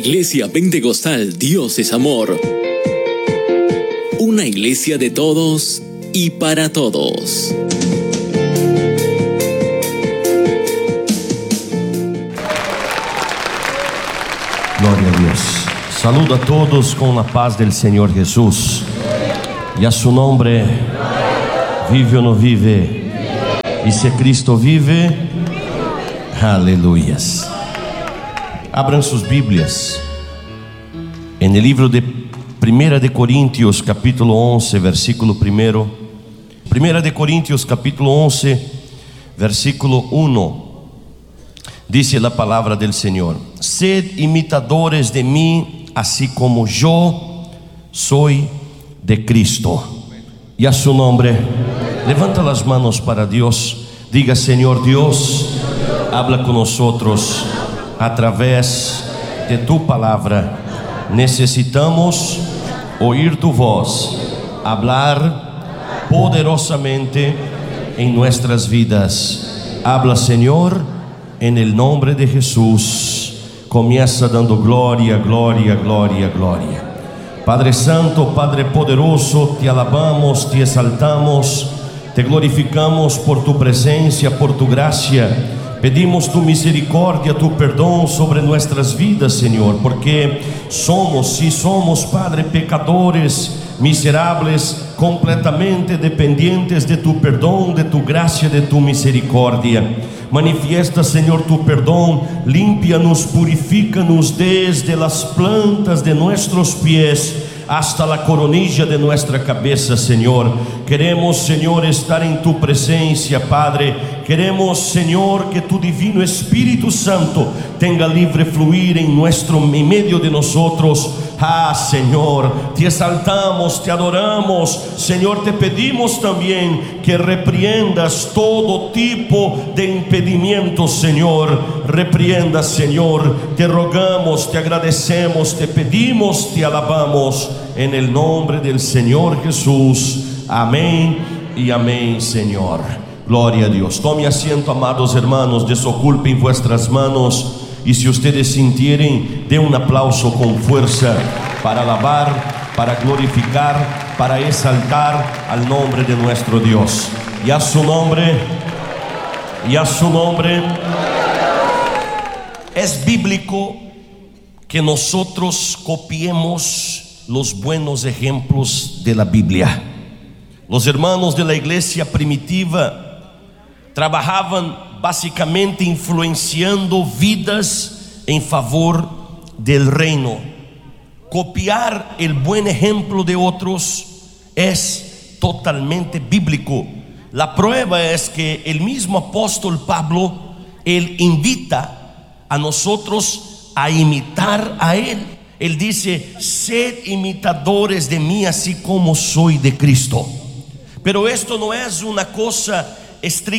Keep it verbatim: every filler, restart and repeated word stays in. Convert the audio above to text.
Iglesia Pentecostal Dios es Amor. Una iglesia de todos y para todos. Gloria a Dios. Saludo a todos con la paz del Señor Jesús. Y a su nombre, vive o no vive. Y si Cristo vive, aleluyas. Abran sus Biblias en el libro de Primera de Corintios, capítulo once, versículo primero. Primera de Corintios, capítulo once, versículo uno. Dice la palabra del Señor: sed imitadores de mí, así como yo soy de Cristo. Y a su nombre, levanta las manos para Dios. Diga: Señor Dios, habla con nosotros a través de tu palabra. Necesitamos oír tu voz, hablar poderosamente en nuestras vidas. Habla, Señor, en el nombre de Jesús. Comienza dando gloria, gloria, gloria, gloria. Padre Santo, Padre poderoso, te alabamos, te exaltamos, te glorificamos por tu presencia, por tu gracia. Pedimos tu misericordia, tu perdón sobre nuestras vidas, Señor, porque somos, sí somos, Padre, pecadores, miserables, completamente dependientes de tu perdón, de tu gracia, de tu misericordia. Manifiesta, Señor, tu perdón, límpianos, purifícanos desde las plantas de nuestros pies hasta la coronilla de nuestra cabeza, Señor. Queremos, Señor, estar en tu presencia, Padre. Queremos, Señor, que tu divino Espíritu Santo tenga libre fluir en nuestro, en medio de nosotros. Ah, Señor, te exaltamos, te adoramos, Señor. Te pedimos también que repriendas todo tipo de impedimentos, Señor. Repriendas, Señor. Te rogamos, te agradecemos, te pedimos, te alabamos, en el nombre del Señor Jesús. Amén y amén, Señor. Gloria a Dios. Tome asiento, amados hermanos, desocupen vuestras manos. Y si ustedes sintieren, den un aplauso con fuerza para alabar, para glorificar, para exaltar al nombre de nuestro Dios. Y a su nombre, y a su nombre. Es bíblico que nosotros copiemos los buenos ejemplos de la Biblia. Los hermanos de la iglesia primitiva trabajaban básicamente influenciando vidas en favor del reino. Copiar el buen ejemplo de otros es totalmente bíblico. La prueba es que el mismo apóstol Pablo, él invita a nosotros a imitar a él. Él dice: sed imitadores de mí, así como soy de Cristo. Pero esto no es una cosa estricta